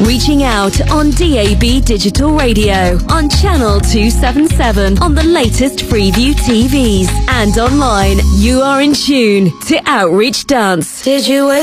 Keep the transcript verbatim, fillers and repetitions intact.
Reaching out on D A B Digital Radio, on Channel two seventy-seven, on the latest Freeview T Vs, and online. You are in tune to Outreach Dance. Did you wake